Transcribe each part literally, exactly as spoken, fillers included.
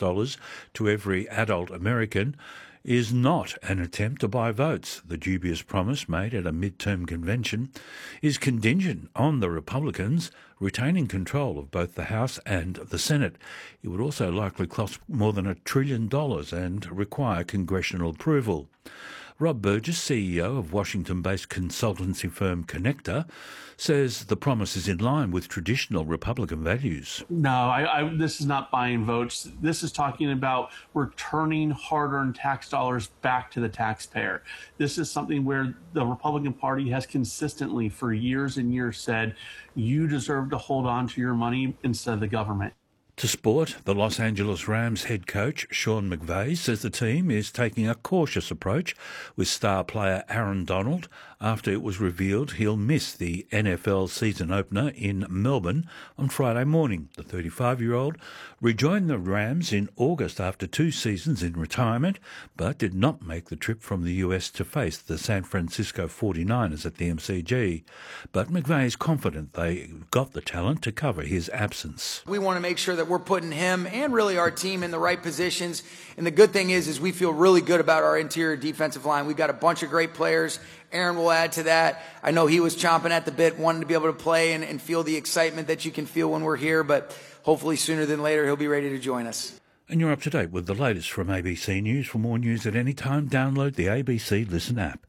dollars to every adult American is not an attempt to buy votes. The dubious promise made at a midterm convention is contingent on the Republicans retaining control of both the House and the Senate. It would also likely cost more than a trillion dollars and require congressional approval. Rob Burgess, C E O of Washington-based consultancy firm Connector, says the promise is in line with traditional Republican values. No, I, I, this is not buying votes. This is talking about returning hard-earned tax dollars back to the taxpayer. This is something where the Republican Party has consistently, for years and years, said, you deserve to hold on to your money instead of the government. To sport, the Los Angeles Rams head coach Sean McVay says the team is taking a cautious approach with star player Aaron Donald after it was revealed he'll miss the N F L season opener in Melbourne on Friday morning. The thirty-five-year-old rejoined the Rams in August after two seasons in retirement, but did not make the trip from the U S to face the San Francisco forty-niners at the M C G. But McVay is confident they got the talent to cover his absence. We want to make sure that we're putting him and really our team in the right positions. And the good thing is, is we feel really good about our interior defensive line. We've got a bunch of great players. Aaron will add to that. I know he was chomping at the bit, wanting to be able to play and, and feel the excitement that you can feel when we're here. But hopefully sooner than later, he'll be ready to join us. And you're up to date with the latest from A B C News. For more news at any time, download the A B C Listen app.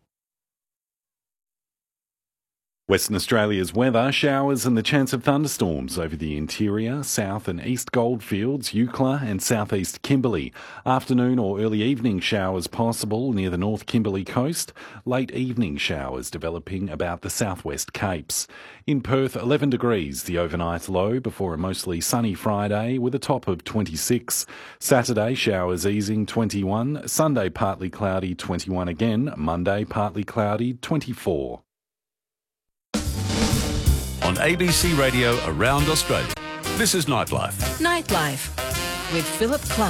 Western Australia's weather, showers and the chance of thunderstorms over the interior, south and east Goldfields, Eucla and southeast Kimberley. Afternoon or early evening showers possible near the North Kimberley coast. Late evening showers developing about the southwest Capes. In Perth, eleven degrees, the overnight low before a mostly sunny Friday with a top of twenty-six. Saturday, showers easing, twenty-one. Sunday, partly cloudy, twenty-one again. Monday, partly cloudy, twenty-four. On A B C Radio around Australia, this is Nightlife. Nightlife with Philip Clark.